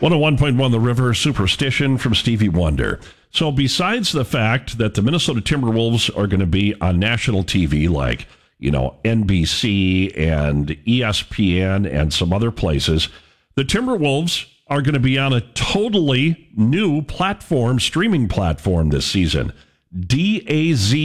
101.1 The River, Superstition from Stevie Wonder. So besides the fact that the Minnesota Timberwolves are going to be on national TV like, NBC and ESPN and some other places, the Timberwolves are going to be on a totally new platform, streaming platform this season. DAZ